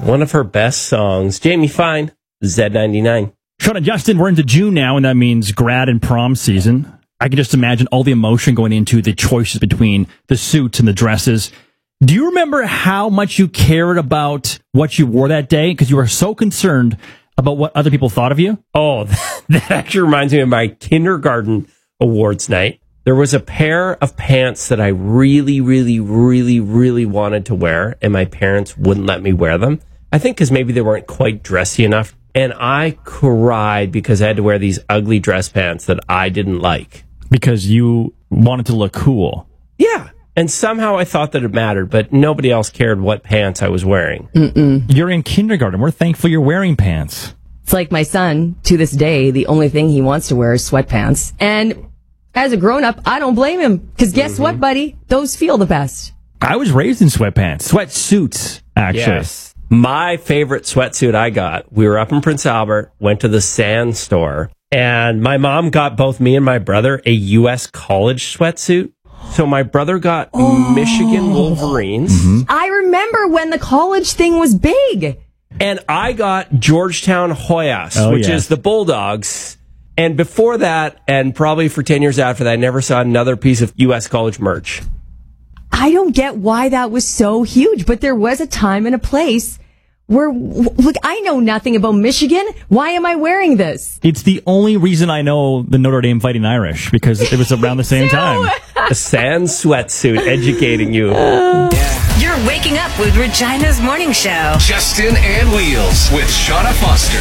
one of her best songs. Jamie Fine, Z99. Sean and Justin, we're into June now, and that means grad and prom season. I can just imagine all the emotion going into the choices between the suits and the dresses. Do you remember how much you cared about what you wore that day? Because you were so concerned about what other people thought of you? Oh, that actually reminds me of my kindergarten awards night. There was a pair of pants that I really, really, really, really wanted to wear, and my parents wouldn't let me wear them. I think because maybe they weren't quite dressy enough. And I cried because I had to wear these ugly dress pants that I didn't like. Because you wanted to look cool. Yeah. And somehow I thought that it mattered, but nobody else cared what pants I was wearing. You're in kindergarten. We're thankful you're wearing pants. It's like my son, to this day, the only thing he wants to wear is sweatpants. And as a grown-up, I don't blame him. Because guess what, buddy? Those feel the best. I was raised in sweatpants. Sweatsuits, actually. Yes. My favorite sweatsuit I got, we were up in Prince Albert, went to the Sand store, and my mom got both me and my brother a U.S. college sweatsuit. So my brother got Michigan Wolverines. I remember when the college thing was big. And I got Georgetown Hoyas, which is the Bulldogs. And before that, and probably for 10 years after that, I never saw another piece of U.S. college merch. I don't get why that was so huge, but there was a time and a place where, look, I know nothing about Michigan. Why am I wearing this? It's the only reason I know the Notre Dame Fighting Irish, because it was around the same time. A Sand sweatsuit educating you. You're waking up with Regina's Morning Show. Justin and Wheels with Shauna Foster.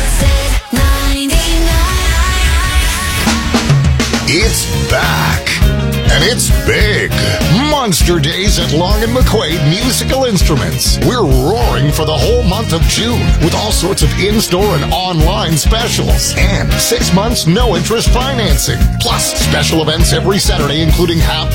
It's back. And it's big. Monster Days at Long and McQuaid Musical Instruments. We're roaring for the whole month of June with all sorts of in-store and online specials. And 6 months no-interest financing. Plus special events every Saturday, including half